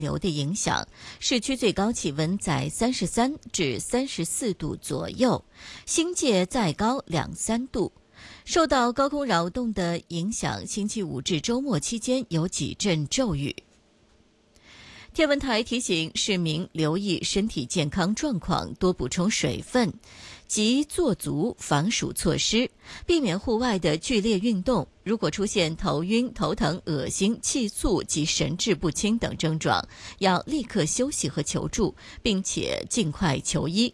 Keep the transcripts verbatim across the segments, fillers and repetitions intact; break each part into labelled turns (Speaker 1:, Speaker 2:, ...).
Speaker 1: 流的影响，市区最高气温在三十三至三十四度左右，新界再高两三度。受到高空扰动的影响，星期五至周末期间有几阵骤雨。天文台提醒市民留意身体健康状况，多补充水分及做足防暑措施，避免户外的剧烈运动。如果出现头晕、头疼、恶心、气促及神志不清等症状，要立刻休息和求助，并且尽快求医。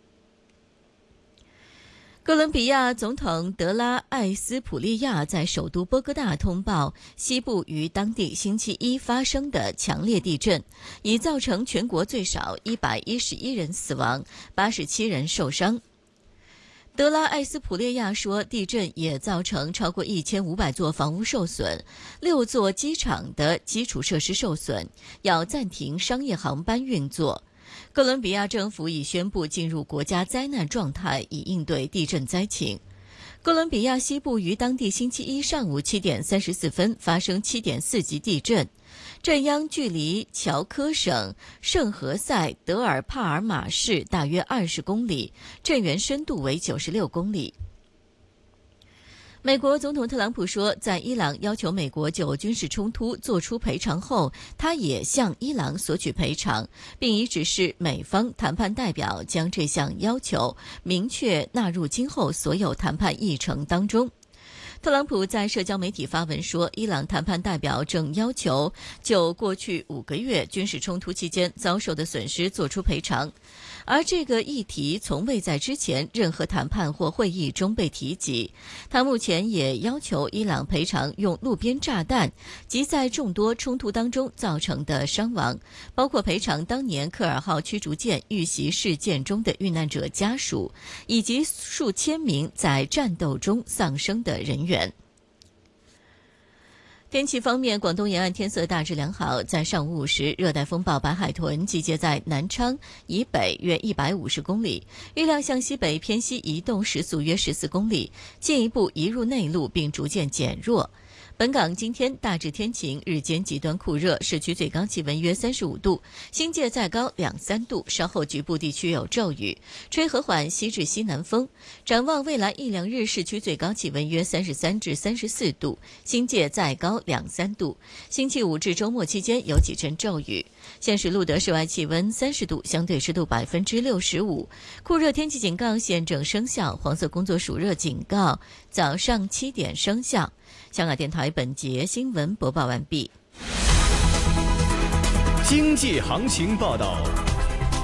Speaker 1: 哥伦比亚总统德拉艾斯普利亚在首都波哥大通报，西部于当地星期一发生的强烈地震，已造成全国最少一百一十一人死亡，八十七人受伤。德拉艾斯普利亚说，地震也造成超过一千五百座房屋受损，六座机场的基础设施受损，要暂停商业航班运作。哥伦比亚政府已宣布进入国家灾难状态，以应对地震灾情。哥伦比亚西部于当地星期一上午七点三十四分发生七点四级地震，震央距离乔科省圣何塞德尔帕尔马市大约二十公里，震源深度为九十六公里。美国总统特朗普说，在伊朗要求美国就军事冲突作出赔偿后，他也向伊朗索取赔偿，并已指示美方谈判代表将这项要求明确纳入今后所有谈判议程当中。特朗普在社交媒体发文说，伊朗谈判代表正要求就过去五个月军事冲突期间遭受的损失作出赔偿，而这个议题从未在之前任何谈判或会议中被提及。他目前也要求伊朗赔偿用路边炸弹及在众多冲突当中造成的伤亡，包括赔偿当年科尔号驱逐舰遇袭事件中的遇难者家属，以及数千名在战斗中丧生的人员。天气方面，广东沿岸天色大致良好，在上午五时，热带风暴白海豚集结在南昌以北约一百五十公里，预料向西北偏西移动，时速约十四公里，进一步移入内陆并逐渐减弱。本港今天大致天晴，日间极端酷热，市区最高气温约三十五度，新界再高两三度，稍后局部地区有骤雨，吹和缓西至西南风。展望未来一两日，市区最高气温约三十三至三十四度，新界再高两三度。星期五至周末期间有几阵骤雨。现时录得室外气温三十度，相对湿度百分之六十五，酷热天气警告现正生效，黄色工作暑热警告早上七点生效。香港电台本节新闻播报完毕。
Speaker 2: 经济行情报道。